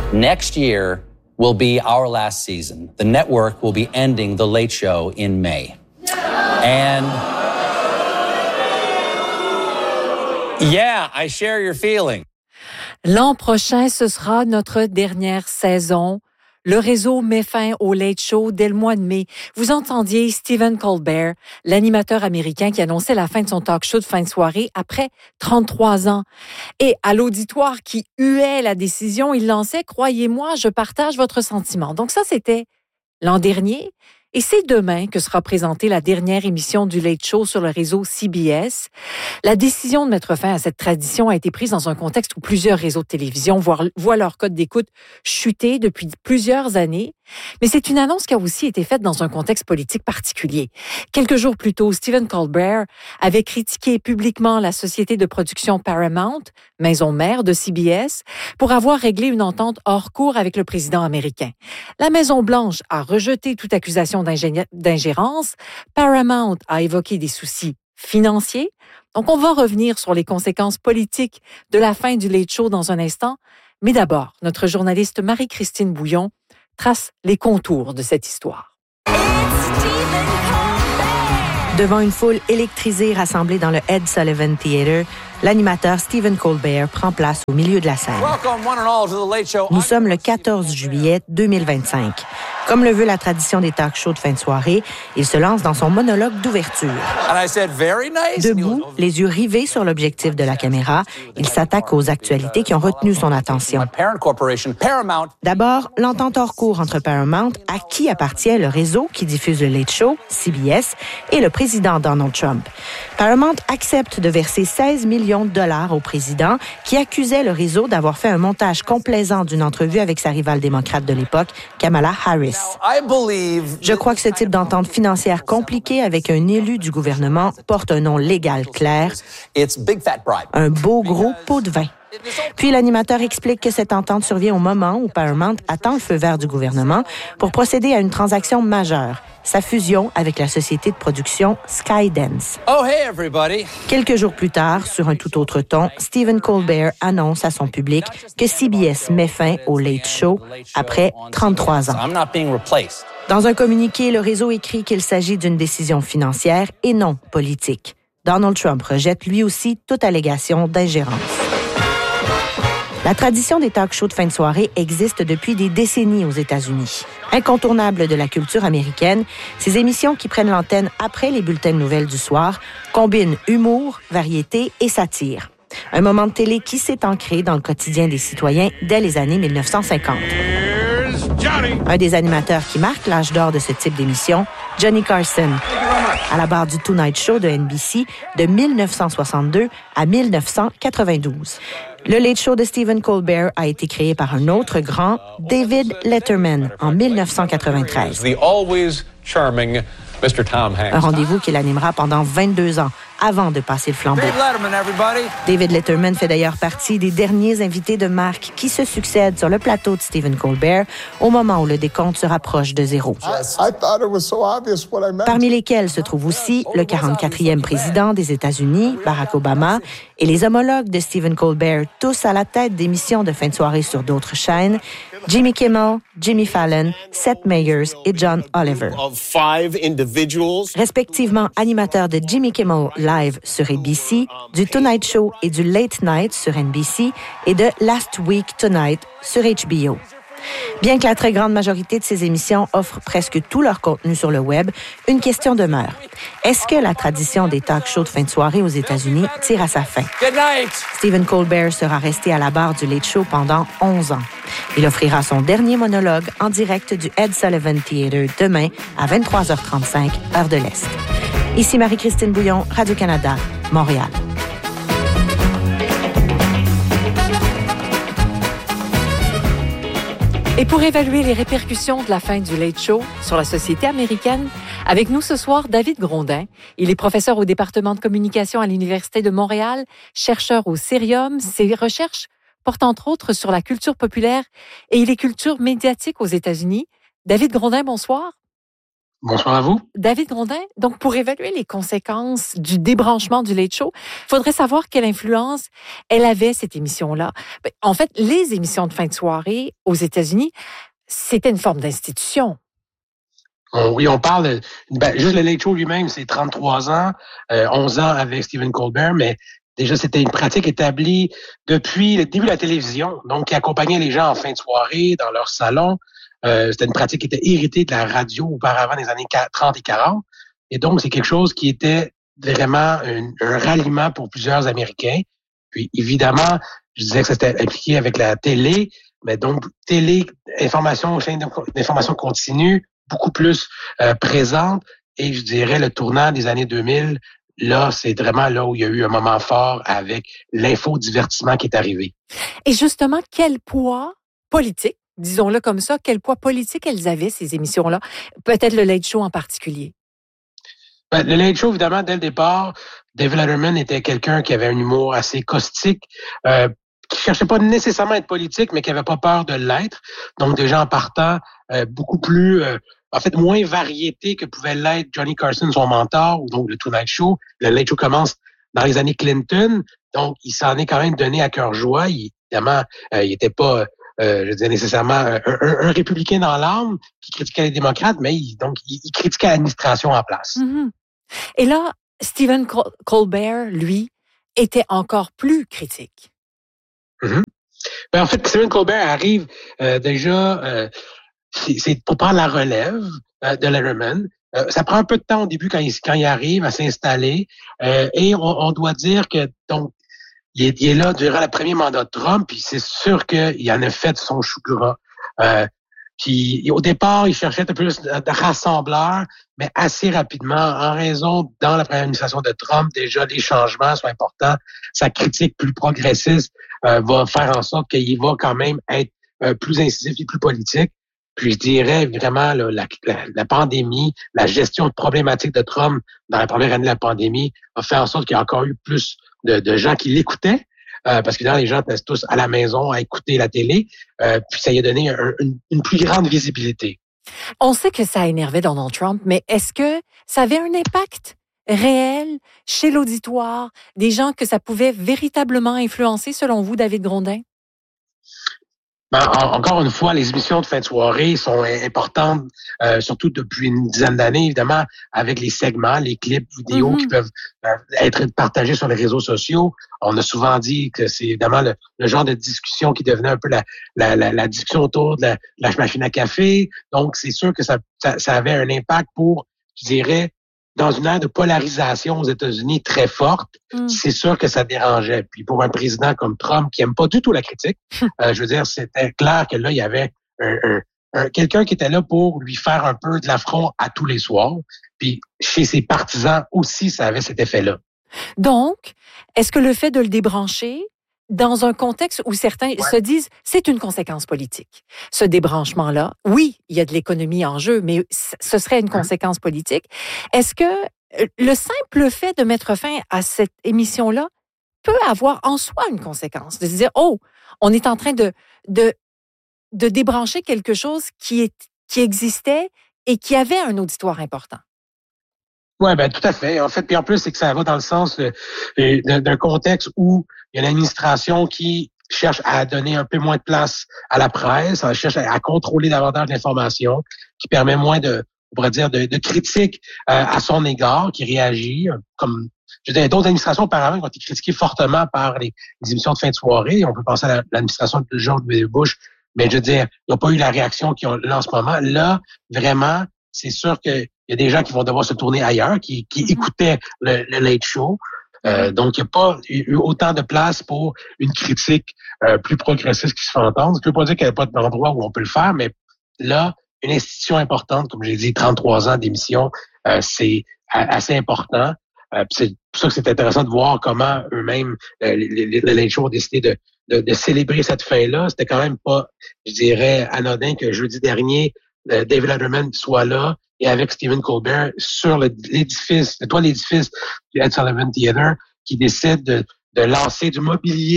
Next year will be our last season. The network will be ending The Late Show in May. And yeah, I share your feeling. L'an prochain, ce sera notre dernière saison. Le réseau met fin au Late Show dès le mois de mai. Vous entendiez Stephen Colbert, l'animateur américain qui annonçait la fin de son talk show de fin de soirée après 33 ans. Et à l'auditoire qui huait la décision, il lançait « Croyez-moi, je partage votre sentiment ». Donc ça, c'était l'an dernier. Et c'est demain que sera présentée la dernière émission du Late Show sur le réseau CBS. La décision de mettre fin à cette tradition a été prise dans un contexte où plusieurs réseaux de télévision voient leur cote d'écoute chuter depuis plusieurs années. Mais c'est une annonce qui a aussi été faite dans un contexte politique particulier. Quelques jours plus tôt, Stephen Colbert avait critiqué publiquement la société de production Paramount, maison mère de CBS, pour avoir réglé une entente hors cours avec le président américain. La Maison-Blanche a rejeté toute accusation d'ingérence. Paramount a évoqué des soucis financiers. Donc, on va revenir sur les conséquences politiques de la fin du Late Show dans un instant. Mais d'abord, notre journaliste Marie-Christine Bouillon trace les contours de cette histoire. Devant une foule électrisée rassemblée dans le Ed Sullivan Theatre, l'animateur Stephen Colbert prend place au milieu de la scène. Nous sommes le 14 juillet 2025. Comme le veut la tradition des talk shows de fin de soirée, il se lance dans son monologue d'ouverture. Debout, les yeux rivés sur l'objectif de la caméra, il s'attaque aux actualités qui ont retenu son attention. D'abord, l'entente hors cours entre Paramount, à qui appartient le réseau qui diffuse le Late Show, CBS, et le président Donald Trump. Paramount accepte de verser 16 millions de dollars au président qui accusait le réseau d'avoir fait un montage complaisant d'une entrevue avec sa rivale démocrate de l'époque, Kamala Harris. Je crois que ce type d'entente financière compliquée avec un élu du gouvernement porte un nom légal clair, un beau gros pot de vin. Puis l'animateur explique que cette entente survient au moment où Paramount attend le feu vert du gouvernement pour procéder à une transaction majeure, sa fusion avec la société de production Skydance. Oh, hey everybody. Quelques jours plus tard, sur un tout autre ton, Stephen Colbert annonce à son public que CBS met fin au Late Show après 33 ans. Dans un communiqué, le réseau écrit qu'il s'agit d'une décision financière et non politique. Donald Trump rejette lui aussi toute allégation d'ingérence. La tradition des talk shows de fin de soirée existe depuis des décennies aux États-Unis. Incontournable de la culture américaine, ces émissions qui prennent l'antenne après les bulletins de nouvelles du soir combinent humour, variété et satire. Un moment de télé qui s'est ancré dans le quotidien des citoyens dès les années 1950. Un des animateurs qui marque l'âge d'or de ce type d'émission, Johnny Carson, à la barre du Tonight Show de NBC de 1962 à 1992. Le Late Show de Stephen Colbert a été créé par un autre grand, David Letterman, en 1993. Un rendez-vous qu'il animera pendant 22 ans, avant de passer le flambeau. David Letterman fait d'ailleurs partie des derniers invités de marque qui se succèdent sur le plateau de Stephen Colbert au moment où le décompte se rapproche de zéro. Parmi lesquels se trouve aussi le 44e président des États-Unis, Barack Obama, et les homologues de Stephen Colbert, tous à la tête d'émissions de fin de soirée sur d'autres chaînes, Jimmy Kimmel, Jimmy Fallon, Seth Meyers et John Oliver. Respectivement animateurs de Jimmy Kimmel Live sur ABC, du Tonight Show et du Late Night sur NBC et de Last Week Tonight sur HBO. Bien que la très grande majorité de ces émissions offrent presque tout leur contenu sur le web, une question demeure. Est-ce que la tradition des talk shows de fin de soirée aux États-Unis tire à sa fin? Stephen Colbert sera resté à la barre du Late Show pendant 11 ans. Il offrira son dernier monologue en direct du Ed Sullivan Theatre demain à 23h35, heure de l'Est. Ici Marie-Christine Bouillon, Radio-Canada, Montréal. Et pour évaluer les répercussions de la fin du Late Show sur la société américaine, avec nous ce soir, David Grondin. Il est professeur au département de communication à l'Université de Montréal, chercheur au Cerium. Ses recherches portent entre autres sur la culture populaire et les cultures médiatiques aux États-Unis. David Grondin, bonsoir. Bonsoir à vous. David Grondin, donc pour évaluer les conséquences du débranchement du Late Show, il faudrait savoir quelle influence elle avait, cette émission-là. En fait, les émissions de fin de soirée aux États-Unis, c'était une forme d'institution. Oui, on parle, juste le Late Show lui-même, c'est 33 ans, 11 ans avec Stephen Colbert, mais déjà, c'était une pratique établie depuis le début de la télévision, donc qui accompagnait les gens en fin de soirée, dans leur salon. C'était une pratique qui était héritée de la radio auparavant des années 30 et 40. Et donc, c'est quelque chose qui était vraiment un ralliement pour plusieurs Américains. Puis, évidemment, je disais que c'était impliqué avec la télé, mais donc, télé, information, chaîne d'information continue, beaucoup plus présente. Et je dirais, le tournant des années 2000, là, c'est vraiment là où il y a eu un moment fort avec l'infodivertissement qui est arrivé. Et justement, quel poids politique, disons-le comme ça, quel poids politique elles avaient, ces émissions-là? Peut-être le Late Show en particulier. Le Late Show, évidemment, dès le départ, David Letterman était quelqu'un qui avait un humour assez caustique, qui cherchait pas nécessairement à être politique, mais qui avait pas peur de l'être. Donc, déjà en partant, beaucoup plus... en fait, moins variété que pouvait l'être Johnny Carson, son mentor, ou donc le Tonight Show. Le Late Show commence dans les années Clinton, donc il s'en est quand même donné à cœur joie. Évidemment, il était pas, je disais nécessairement un républicain dans l'âme qui critiquait les démocrates, mais il critiquait l'administration en place. Mm-hmm. Et là, Stephen Colbert, lui, était encore plus critique. Mm-hmm. En fait, Stephen Colbert arrive déjà... c'est pour prendre la relève de Letterman. Ça prend un peu de temps au début quand il arrive à s'installer. Et on doit dire que donc il est là durant le premier mandat de Trump, puis c'est sûr qu'il en a fait son chou gras. Puis au départ, il cherchait un peu plus de rassembleur, mais assez rapidement, en raison, dans la première administration de Trump, déjà les changements sont importants. Sa critique plus progressiste va faire en sorte qu'il va quand même être plus incisif et plus politique. Puis je dirais vraiment là, la pandémie, la gestion de problématiques de Trump dans la première année de la pandémie a fait en sorte qu'il y a encore eu plus de gens qui l'écoutaient, parce que les gens étaient tous à la maison à écouter la télé, puis ça lui a donné une plus grande visibilité. On sait que ça a énervé Donald Trump, mais est-ce que ça avait un impact réel chez l'auditoire, des gens que ça pouvait véritablement influencer, selon vous, David Grondin? Encore une fois, les émissions de fin de soirée sont importantes, surtout depuis une dizaine d'années, évidemment, avec les segments, les clips vidéo qui peuvent être partagés sur les réseaux sociaux. On a souvent dit que c'est évidemment le genre de discussion qui devenait un peu la discussion autour de la machine à café. Donc, c'est sûr que ça avait un impact pour, je dirais, dans une ère de polarisation aux États-Unis très forte, c'est sûr que ça dérangeait. Puis pour un président comme Trump qui aime pas du tout la critique, je veux dire, c'était clair que là, il y avait quelqu'un qui était là pour lui faire un peu de l'affront à tous les soirs. Puis chez ses partisans aussi, ça avait cet effet-là. Donc, est-ce que le fait de le débrancher, dans un contexte où certains se disent c'est une conséquence politique, ce débranchement-là, oui, il y a de l'économie en jeu, mais ce serait une conséquence politique. Est-ce que le simple fait de mettre fin à cette émission-là peut avoir en soi une conséquence? De se dire, on est en train de débrancher quelque chose qui existait et qui avait un auditoire important. Oui, tout à fait. En fait, puis en plus, c'est que ça va dans le sens d'un contexte où il y a une administration qui cherche à donner un peu moins de place à la presse, elle cherche à contrôler davantage l'information, qui permet moins on pourrait dire, de critiques à son égard, qui réagit comme... Je veux dire, d'autres administrations auparavant qui ont été critiquées fortement par les émissions de fin de soirée. On peut penser à l'administration de George W. Bush, mais je veux dire, ils n'ont pas eu la réaction qu'ils ont là en ce moment. Là, vraiment, c'est sûr qu'il y a des gens qui vont devoir se tourner ailleurs, qui écoutaient le Late Show. Donc, il n'y a pas eu autant de place pour une critique plus progressiste qui se fait entendre. Je ne veux pas dire qu'il n'y a pas d'endroit où on peut le faire, mais là, une institution importante, comme j'ai dit, 33 ans d'émission, c'est assez important. C'est pour ça que c'est intéressant de voir comment eux-mêmes, le Late Show, ont décidé de célébrer cette fin-là. C'était quand même pas, je dirais, anodin que jeudi dernier, David Letterman soit là et avec Stephen Colbert sur le toit de l'édifice du Ed Sullivan Theater qui décide de lancer du mobilier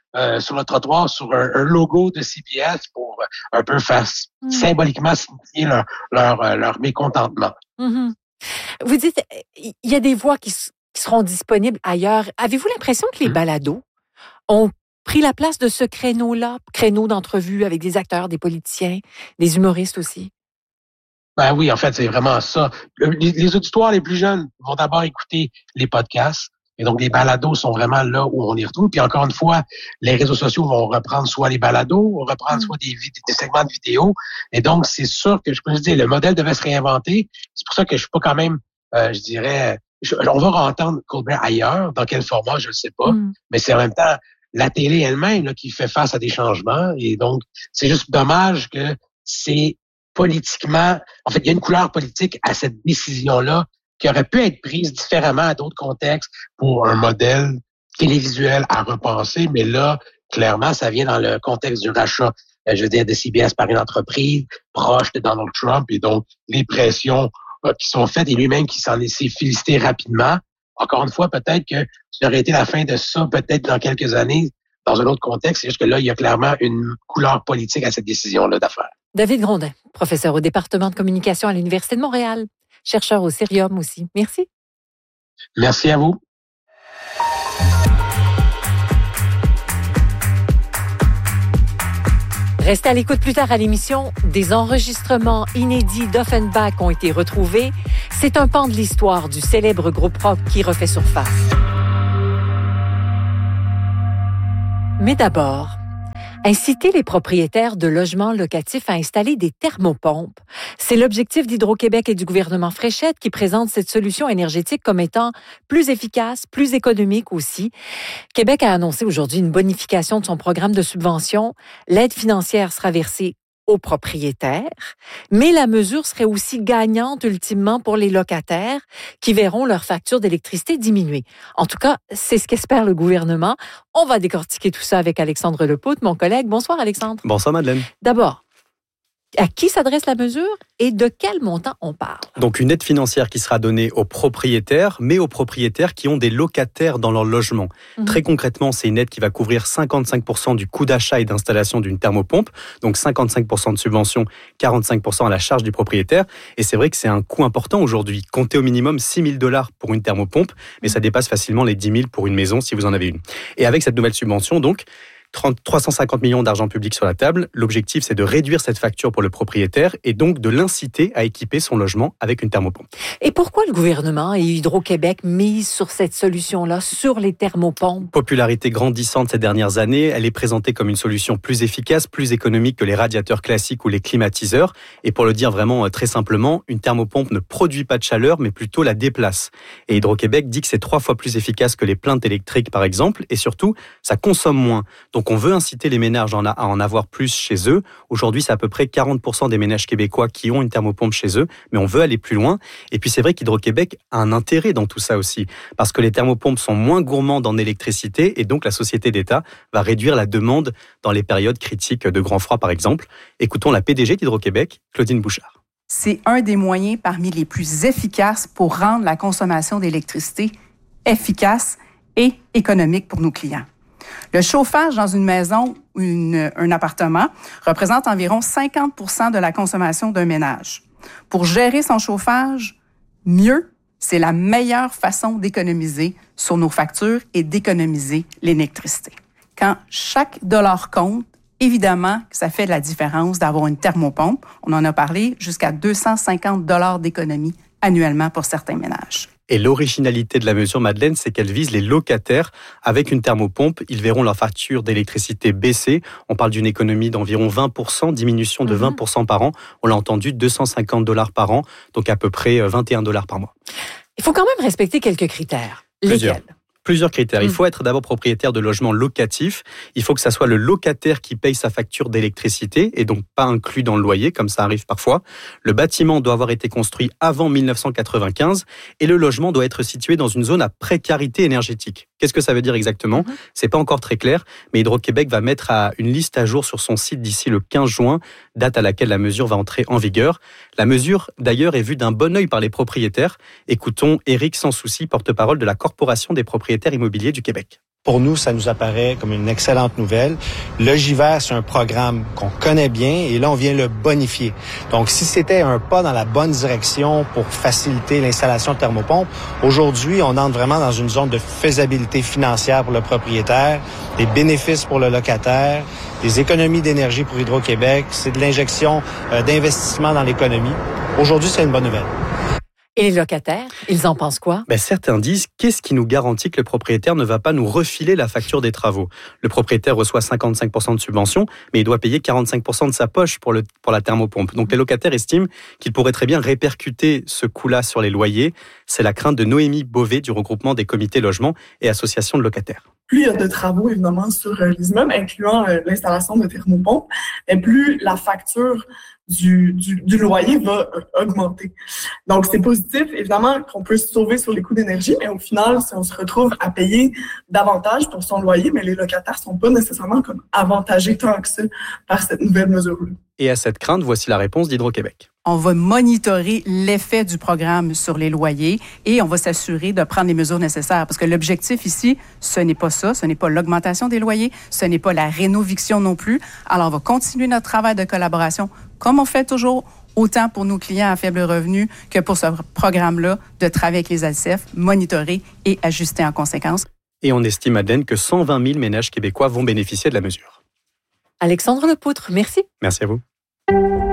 sur le trottoir sur un logo de CBS pour un peu faire symboliquement signifier leur mécontentement. Mm-hmm. Vous dites, il y a des voix qui seront disponibles ailleurs. Avez-vous l'impression que les balados ont pris la place de ce créneau d'entrevue avec des acteurs, des politiciens, des humoristes aussi? Ben oui, en fait, c'est vraiment ça. Les auditoires les plus jeunes vont d'abord écouter les podcasts. Et donc, les balados sont vraiment là où on les retrouve. Puis encore une fois, les réseaux sociaux vont reprendre soit les balados, vont reprendre soit des segments de vidéos. Et donc, c'est sûr que je peux dire, le modèle devait se réinventer. C'est pour ça que je suis pas quand même, je dirais, on va entendre Colbert ailleurs. Dans quel format, je ne sais pas. Mais c'est en même temps la télé elle-même là, qui fait face à des changements. Et donc, c'est juste dommage que c'est politiquement, en fait, il y a une couleur politique à cette décision-là qui aurait pu être prise différemment à d'autres contextes pour un modèle télévisuel à repenser. Mais là, clairement, ça vient dans le contexte du rachat, je veux dire, de CBS par une entreprise proche de Donald Trump. Et donc, les pressions qui sont faites et lui-même qui s'en est félicité rapidement. Encore une fois, peut-être que ça aurait été la fin de ça, peut-être dans quelques années, dans un autre contexte. C'est juste que là, il y a clairement une couleur politique à cette décision-là d'affaires. David Grondin, professeur au département de communication à l'Université de Montréal, chercheur au Cerium aussi. Merci. Merci à vous. Restez à l'écoute plus tard à l'émission. Des enregistrements inédits d'Offenbach ont été retrouvés. C'est un pan de l'histoire du célèbre groupe rock qui refait surface. Mais d'abord, inciter les propriétaires de logements locatifs à installer des thermopompes. C'est l'objectif d'Hydro-Québec et du gouvernement Fréchette qui présente cette solution énergétique comme étant plus efficace, plus économique aussi. Québec a annoncé aujourd'hui une bonification de son programme de subvention. L'aide financière sera versée aux propriétaires, mais la mesure serait aussi gagnante ultimement pour les locataires qui verront leur facture d'électricité diminuer. En tout cas, c'est ce qu'espère le gouvernement. On va décortiquer tout ça avec Alexandre Lepaute, mon collègue. Bonsoir Alexandre. Bonsoir Madeleine. D'abord, à qui s'adresse la mesure et de quel montant on parle? Donc une aide financière qui sera donnée aux propriétaires, mais aux propriétaires qui ont des locataires dans leur logement. Très concrètement, c'est une aide qui va couvrir 55% du coût d'achat et d'installation d'une thermopompe, donc 55% de subvention, 45% à la charge du propriétaire. Et c'est vrai que c'est un coût important aujourd'hui. Comptez au minimum $6 000 pour une thermopompe, mais ça dépasse facilement les 10 000 pour une maison si vous en avez une. Et avec cette nouvelle subvention, donc, 350 millions d'argent public sur la table. L'objectif, c'est de réduire cette facture pour le propriétaire et donc de l'inciter à équiper son logement avec une thermopompe. Et pourquoi le gouvernement et Hydro-Québec misent sur cette solution-là, sur les thermopompes? Popularité grandissante ces dernières années, elle est présentée comme une solution plus efficace, plus économique que les radiateurs classiques ou les climatiseurs. Et pour le dire vraiment très simplement, une thermopompe ne produit pas de chaleur, mais plutôt la déplace. Et Hydro-Québec dit que c'est 3 fois plus efficace que les plaintes électriques, par exemple, et surtout, ça consomme moins. Donc on veut inciter les ménages à en avoir plus chez eux. Aujourd'hui, c'est à peu près 40% des ménages québécois qui ont une thermopompe chez eux, mais on veut aller plus loin. Et puis c'est vrai qu'Hydro-Québec a un intérêt dans tout ça aussi, parce que les thermopompes sont moins gourmandes en électricité, et donc la société d'État va réduire la demande dans les périodes critiques de grand froid, par exemple. Écoutons la PDG d'Hydro-Québec, Claudine Bouchard. C'est un des moyens parmi les plus efficaces pour rendre la consommation d'électricité efficace et économique pour nos clients. Le chauffage dans une maison ou un appartement représente environ 50% de la consommation d'un ménage. Pour gérer son chauffage, mieux, c'est la meilleure façon d'économiser sur nos factures et d'économiser l'électricité. Quand chaque dollar compte, évidemment que ça fait la différence d'avoir une thermopompe. On en a parlé, jusqu'à 250 $ d'économie annuellement pour certains ménages. Et l'originalité de la mesure, Madeleine, c'est qu'elle vise les locataires. Avec une thermopompe, ils verront leur facture d'électricité baisser. On parle d'une économie d'environ 20%, diminution de 20% par an. On l'a entendu, 250 $ par an, donc à peu près 21 $ par mois. Il faut quand même respecter quelques critères. Lesquels? Plusieurs critères. Il faut être d'abord propriétaire de logements locatifs. Il faut que ça soit le locataire qui paye sa facture d'électricité et donc pas inclus dans le loyer, comme ça arrive parfois. Le bâtiment doit avoir été construit avant 1995 et le logement doit être situé dans une zone à précarité énergétique. Qu'est-ce que ça veut dire exactement? C'est pas encore très clair, mais Hydro-Québec va mettre une liste à jour sur son site d'ici le 15 juin, date à laquelle la mesure va entrer en vigueur. La mesure, d'ailleurs, est vue d'un bon œil par les propriétaires. Écoutons Éric Sansouci, porte-parole de la Corporation des propriétaires propriétaires immobiliers du Québec. Pour nous, ça nous apparaît comme une excellente nouvelle. Logivert, c'est un programme qu'on connaît bien et là, on vient le bonifier. Donc, si c'était un pas dans la bonne direction pour faciliter l'installation de thermopompes, aujourd'hui, on entre vraiment dans une zone de faisabilité financière pour le propriétaire, des bénéfices pour le locataire, des économies d'énergie pour Hydro-Québec, c'est de l'injection d'investissement dans l'économie. Aujourd'hui, c'est une bonne nouvelle. Et les locataires, ils en pensent quoi? Certains disent, qu'est-ce qui nous garantit que le propriétaire ne va pas nous refiler la facture des travaux? Le propriétaire reçoit 55% de subvention, mais il doit payer 45% de sa poche pour la thermopompe. Donc les locataires estiment qu'ils pourraient très bien répercuter ce coût-là sur les loyers. C'est la crainte de Noémie Beauvais du regroupement des comités logements et associations de locataires. Plus il y a de travaux, évidemment, sur les immeubles, incluant l'installation de thermopompes, et plus la facture du loyer va augmenter. Donc, c'est positif, évidemment, qu'on peut se sauver sur les coûts d'énergie, mais au final, si on se retrouve à payer davantage pour son loyer, mais les locataires sont pas nécessairement comme avantagés tant que ça par cette nouvelle mesure-là. Et à cette crainte, voici la réponse d'Hydro-Québec. On va monitorer l'effet du programme sur les loyers et on va s'assurer de prendre les mesures nécessaires. Parce que l'objectif ici, ce n'est pas ça, ce n'est pas l'augmentation des loyers, ce n'est pas la rénoviction non plus. Alors, on va continuer notre travail de collaboration, comme on fait toujours, autant pour nos clients à faible revenu que pour ce programme-là, de travailler avec les ALCEF, monitorer et ajuster en conséquence. Et on estime, Madeleine, que 120 000 ménages québécois vont bénéficier de la mesure. Alexandre Lepoutre, merci. Merci à vous.